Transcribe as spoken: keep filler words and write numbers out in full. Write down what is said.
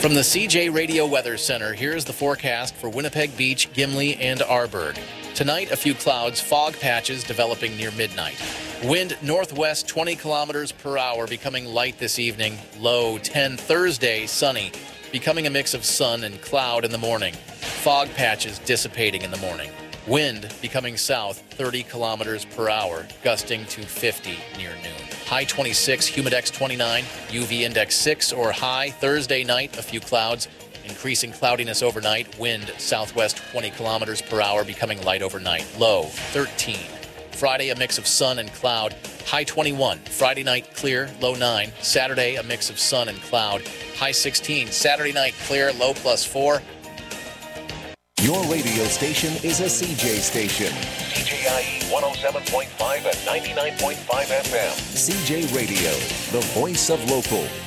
From the C J Radio Weather Center, here's the forecast for Winnipeg Beach, Gimli, and Arborg. Tonight, a few clouds, fog patches developing near midnight. Wind northwest twenty kilometers per hour, becoming light this evening. Low ten. Thursday, sunny, becoming a mix of sun and cloud in the morning. Fog patches dissipating in the morning. Wind becoming south thirty kilometers per hour, gusting to fifty near noon. High twenty-six, humidex twenty-nine, U V index six or high. Thursday night, a few clouds, increasing cloudiness overnight. Wind southwest twenty kilometers per hour, becoming light overnight. Low thirteen. Friday, a mix of sun and cloud. High twenty-one. Friday night, clear, low nine. Saturday, a mix of sun and cloud. High sixteen. Saturday night, clear, low plus four. Your radio station is a C J station. C J I E one oh seven point five and ninety-nine point five F M. C J Radio, the voice of local.